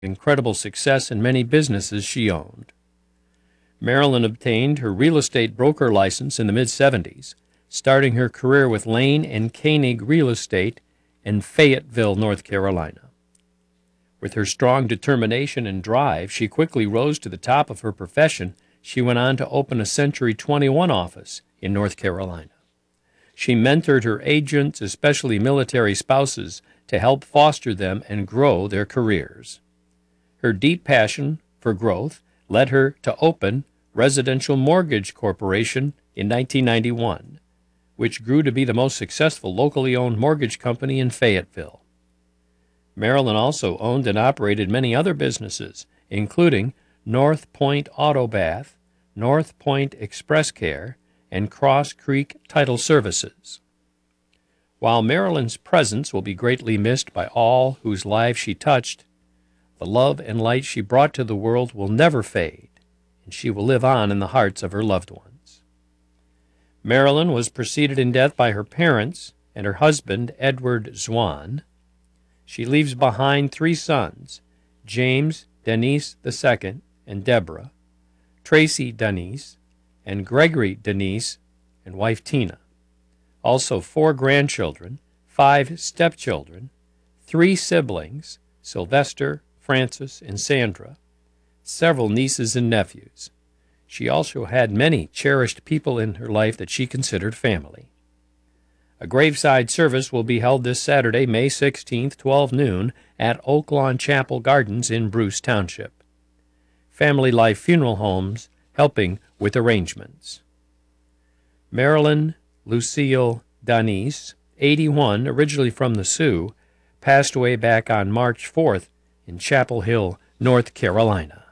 incredible success in many businesses she owned. Marilyn obtained her real estate broker license in the mid-'70s, starting her career with Lane and Koenig Real Estate in Fayetteville, North Carolina. With her strong determination and drive, she quickly rose to the top of her profession. She went on to open a Century 21 office in North Carolina. She mentored her agents, especially military spouses, to help foster them and grow their careers. Her deep passion for growth led her to open Residential Mortgage Corporation in 1991, which grew to be the most successful locally owned mortgage company in Fayetteville. Marilyn also owned and operated many other businesses, including North Point Auto Bath, North Point Express Care, and Cross Creek Title Services. While Marilyn's presence will be greatly missed by all whose lives she touched, the love and light she brought to the world will never fade, and she will live on in the hearts of her loved ones. Marilyn was preceded in death by her parents and her husband, Edward Zwan. She leaves behind 3 sons, James Denise II and Deborah, Tracy Denise, and Gregory Denise and wife Tina. Also 4 grandchildren, 5 stepchildren, 3 siblings, Sylvester, Francis, and Sandra, several nieces and nephews. She also had many cherished people in her life that she considered family. A graveside service will be held this Saturday, May 16th, 12 noon, at Oaklawn Chapel Gardens in Bruce Township. Family Life Funeral Homes helping with arrangements. Marilyn Lucille Denise, 81, originally from the Sioux, passed away back on March 4th in Chapel Hill, North Carolina.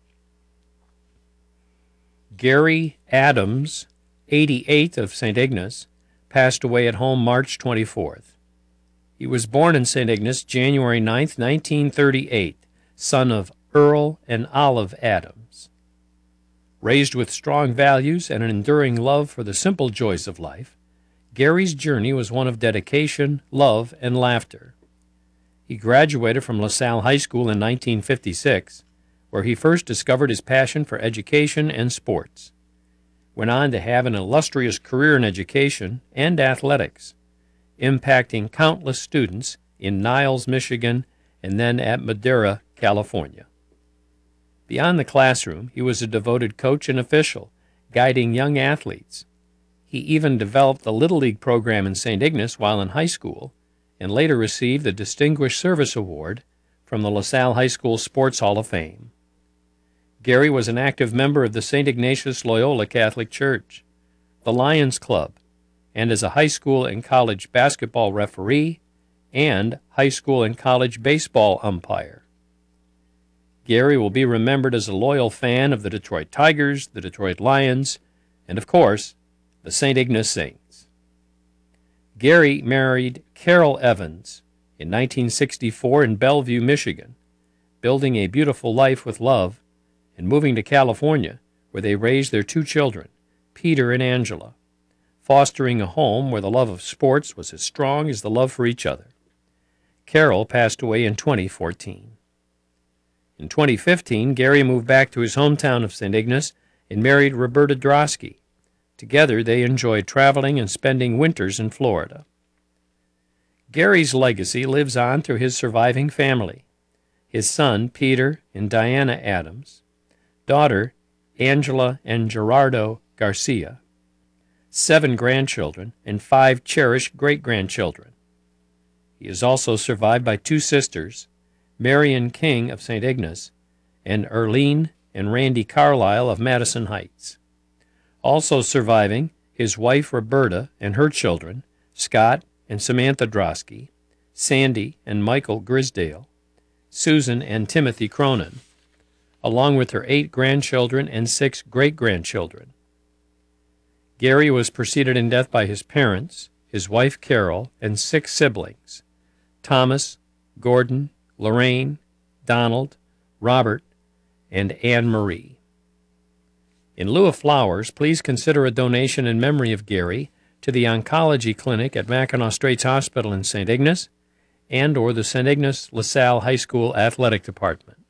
Gary Adams, 88, of St. Ignace, passed away at home March 24th. He was born in St. Ignace January 9, 1938, son of Earl and Olive Adams. Raised with strong values and an enduring love for the simple joys of life, Gary's journey was one of dedication, love, and laughter. He graduated from LaSalle High School in 1956, where he first discovered his passion for education and sports. Went on to have an illustrious career in education and athletics, impacting countless students in Niles, Michigan, and then at Madera, California. Beyond the classroom, he was a devoted coach and official, guiding young athletes. He even developed the Little League program in St. Ignace while in high school, and later received the Distinguished Service Award from the LaSalle High School Sports Hall of Fame. Gary was an active member of the St. Ignatius Loyola Catholic Church, the Lions Club, and as a high school and college basketball referee and high school and college baseball umpire. Gary will be remembered as a loyal fan of the Detroit Tigers, the Detroit Lions, and, of course, the St. Ignace Saints. Gary married Carol Evans in 1964 in Bellevue, Michigan, building a beautiful life with love and moving to California, where they raised their 2 children, Peter and Angela, fostering a home where the love of sports was as strong as the love for each other. Carol passed away in 2014. In 2015, Gary moved back to his hometown of St. Ignace and married Roberta Drosky. Together, they enjoyed traveling and spending winters in Florida. Gary's legacy lives on through his surviving family, his son, Peter and Diana Adams, daughter, Angela and Gerardo Garcia, 7 grandchildren, and 5 cherished great-grandchildren. He is also survived by 2 sisters, Marion King of St. Ignace and Erlene and Randy Carlisle of Madison Heights. Also surviving, his wife Roberta and her children, Scott and Samantha Drosky, Sandy and Michael Grisdale, Susan and Timothy Cronin, along with her 8 grandchildren and 6 great-grandchildren. Gary was preceded in death by his parents, his wife Carol, and 6 siblings, Thomas, Gordon, Lorraine, Donald, Robert, and Anne Marie. In lieu of flowers, please consider a donation in memory of Gary to the Oncology Clinic at Mackinac Straits Hospital in St. Ignace and or the St. Ignace LaSalle High School Athletic Department.